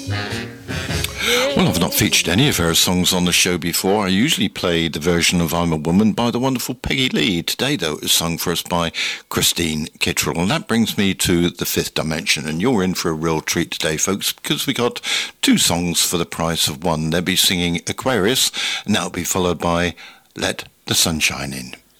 Well, I've not featured any of her songs on the show before. I usually play the version of I'm a Woman by the wonderful Peggy Lee. Today, though, it was sung for us by Christine Kittrell. And that brings me to the fifth dimension. And you're in for a real treat today, folks, because we got two songs for the price of one. They'll be singing Aquarius, and that'll be followed by Let the Sunshine In.